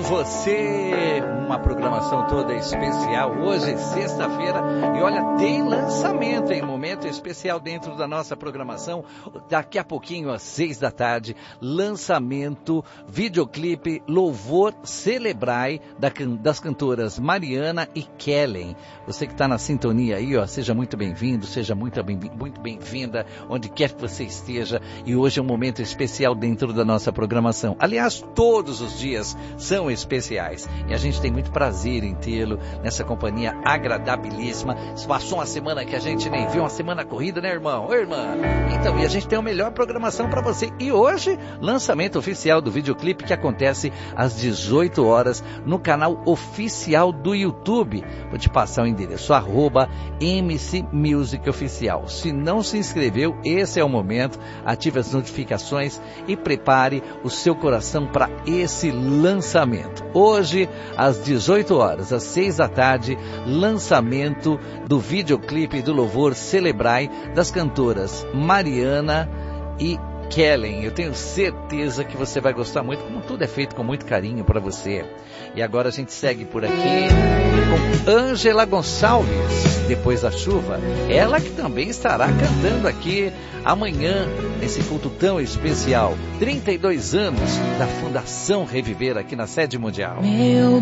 você, uma programação toda especial, hoje sexta-feira, e olha, tem lançamento, em momento especial dentro da nossa programação, daqui a pouquinho às 6 da tarde, lançamento, videoclipe, Louvor Celebrai, das cantoras Mariana e Kellen. Você que está na sintonia aí, ó, seja muito bem-vindo, seja muito bem-vinda, onde quer que você esteja, e hoje é um momento especial dentro da nossa programação. Aliás, todos os dias são especiais, e a gente tem muito prazer em tê-lo nessa companhia agradabilíssima. Passou uma semana que a gente nem viu, uma semana corrida, né, irmão? Ô, irmã! Então, e a gente tem a melhor programação para você. E hoje, lançamento oficial do videoclipe que acontece às 18 horas no canal oficial do YouTube. Vou te passar o endereço, @MC Music Oficial. Se não se inscreveu, esse é o momento. Ative as notificações e prepare o seu coração para esse lançamento. Hoje, às 18 horas, às 6 da tarde, lançamento do videoclipe do Louvor Celebrai, das cantoras Mariana e Kellen. Eu tenho certeza que você vai gostar muito, como tudo é feito com muito carinho para você. E agora a gente segue por aqui com Ângela Gonçalves, Depois da Chuva. Ela que também estará cantando aqui amanhã, nesse culto tão especial. 32 anos da Fundação Reviver aqui na Sede Mundial. Meu